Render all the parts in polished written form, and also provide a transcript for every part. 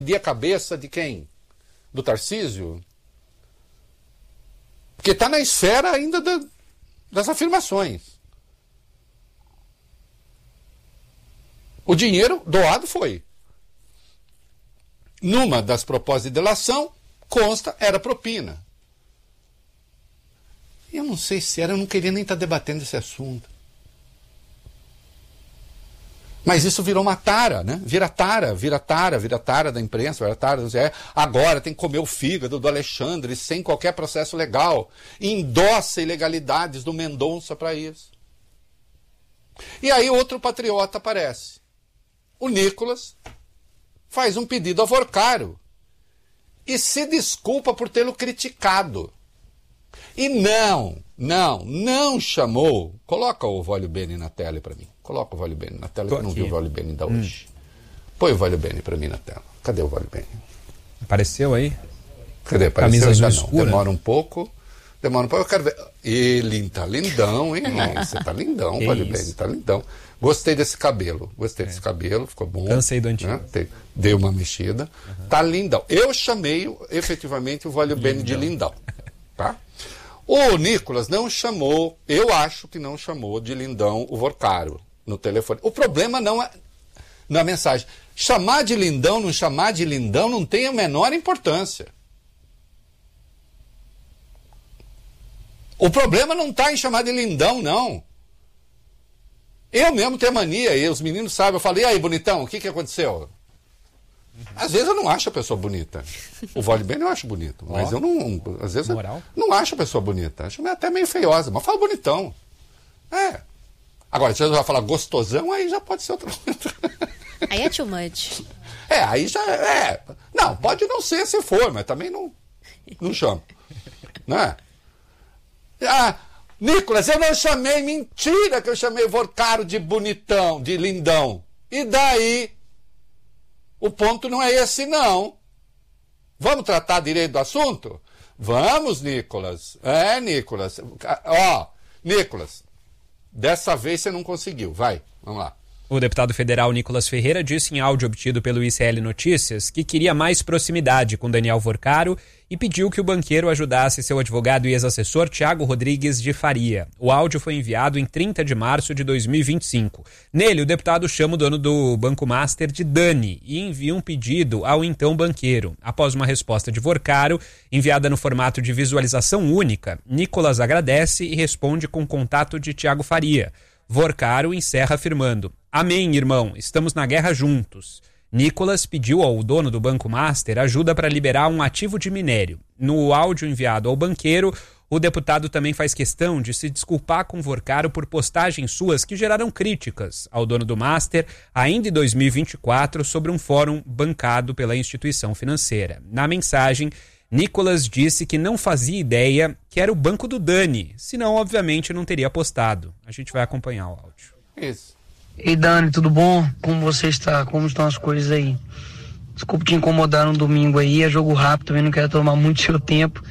a cabeça de quem? Do Tarcísio? Porque está na esfera ainda das afirmações. O dinheiro doado foi. Numa das propostas de delação, consta, era propina. Eu não sei se era, eu não queria nem estar debatendo esse assunto. Mas isso virou uma tara, né? Vira tara da imprensa, vira tara do Zé. Agora tem que comer o fígado do Alexandre sem qualquer processo legal. Endossa ilegalidades do Mendonça para isso. E aí outro patriota aparece. O Nicolas faz um pedido ao Vorcaro e se desculpa por tê-lo criticado. E não chamou. Coloca o Vólio Bene na tela para mim. Coloca o Vólio Bene na tela, que eu não vi o Vólio Bene ainda hoje. Põe o Vólio Bene para mim na tela. Cadê o Vólio Bene? Apareceu aí? Cadê? Apareceu ainda não. Demora um pouco. Eu quero ver. Ele tá lindão, hein? Você tá lindão, Vólio Bene, tá lindão. Gostei desse cabelo. Ficou bom. Cansei do antigo. Né? Deu uma mexida. Tá lindão. Eu chamei efetivamente o Vólio Bene de lindão. Tá? O Nicolas não chamou, eu acho que não chamou de lindão o Vorcaro no telefone. O problema não é na mensagem. Chamar de lindão, não chamar de lindão, não tem a menor importância. O problema não está em chamar de lindão, não. Eu mesmo tenho mania, e os meninos sabem, eu falei, e aí, bonitão, o que aconteceu? Às vezes eu não acho a pessoa bonita. O Vólio Bene eu acho bonito, mas eu não, às vezes não acho a pessoa bonita. Acho até meio feiosa, mas fala bonitão. Agora, se você vai falar gostosão, aí já pode ser outra coisa. Aí é too much. Aí já é. Não, pode não ser se for, mas também não chama. Né? Nicolas, eu não chamei, mentira que eu chamei o Vorcaro de bonitão, de lindão. E daí? O ponto não é esse, não. Vamos tratar direito do assunto? Vamos, Nicolas. Nicolas. Nicolas, dessa vez você não conseguiu. Vai, vamos lá. O deputado federal Nicolas Ferreira disse em áudio obtido pelo ICL Notícias que queria mais proximidade com Daniel Vorcaro e pediu que o banqueiro ajudasse seu advogado e ex-assessor Thiago Rodrigues de Faria. O áudio foi enviado em 30 de março de 2025. Nele, o deputado chama o dono do Banco Master de Dani e envia um pedido ao então banqueiro. Após uma resposta de Vorcaro, enviada no formato de visualização única, Nicolas agradece e responde com contato de Thiago Faria. Vorcaro encerra afirmando: "Amém, irmão, estamos na guerra juntos." Nicolas pediu ao dono do Banco Master ajuda para liberar um ativo de minério. No áudio enviado ao banqueiro, o deputado também faz questão de se desculpar com Vorcaro por postagens suas que geraram críticas ao dono do Master ainda em 2024 sobre um fórum bancado pela instituição financeira. Na mensagem, Nicolas disse que não fazia ideia que era o banco do Dani, senão, obviamente, não teria postado. A gente vai acompanhar o áudio. Isso. Ei, Dani, tudo bom? Como você está? Como estão as coisas aí? Desculpa te incomodar no domingo aí, é jogo rápido, também não quero tomar muito seu tempo.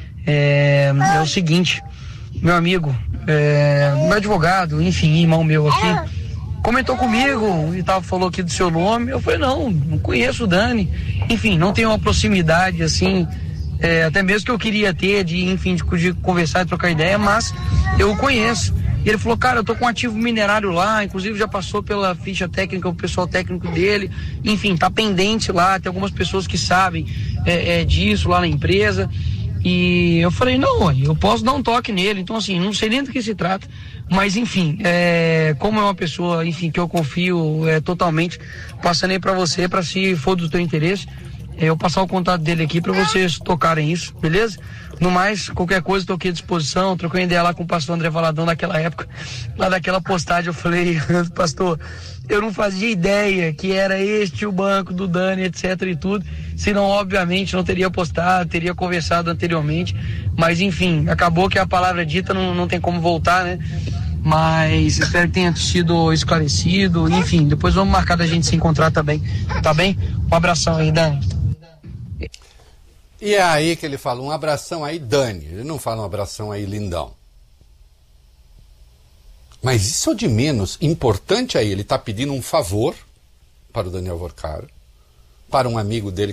É o seguinte, meu amigo, meu advogado, enfim, irmão meu aqui, comentou comigo e tal, falou aqui do seu nome. Eu falei, não conheço o Dani. Enfim, não tenho uma proximidade assim, até mesmo que eu queria ter, de conversar e trocar ideia, mas eu o conheço. E ele falou, cara, eu tô com um ativo minerário lá, inclusive já passou pela ficha técnica, o pessoal técnico dele, enfim, tá pendente lá, tem algumas pessoas que sabem disso lá na empresa. E eu falei, não, eu posso dar um toque nele, então assim, não sei nem do que se trata, mas enfim, como é uma pessoa, enfim, que eu confio totalmente, passando aí pra você, pra se for do teu interesse, eu passar o contato dele aqui pra vocês tocarem isso, beleza? No mais, qualquer coisa, estou aqui à disposição. Troquei ideia lá com o pastor André Valadão naquela época, lá daquela postagem. Eu falei, pastor, eu não fazia ideia que era este o banco do Dani, etc e tudo. Senão, obviamente, não teria postado, teria conversado anteriormente. Mas, enfim, acabou que a palavra dita não tem como voltar, né? Mas espero que tenha sido esclarecido. Enfim, depois vamos marcar da gente se encontrar também, tá bem? Um abração aí, Dani. E é aí que ele fala, um abração aí, Dani. Ele não fala um abração aí, lindão. Mas isso é o de menos. Importante aí, ele está pedindo um favor para o Daniel Vorcaro, para um amigo dele